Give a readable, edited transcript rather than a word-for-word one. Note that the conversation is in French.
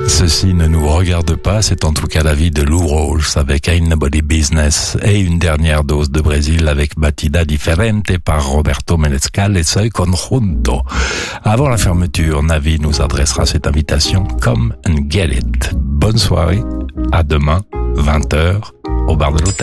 Ceci ne nous regarde pas, c'est en tout cas l'avis de Lou Rawls avec Ain't Nobody Business et une dernière dose de Brésil avec Batida Diferente par Roberto Menescal et Soy Conjunto. Avant la fermeture, Navi nous adressera cette invitation Come and Get It. Bonne soirée, à demain, 20h, au bar de l'hôtel.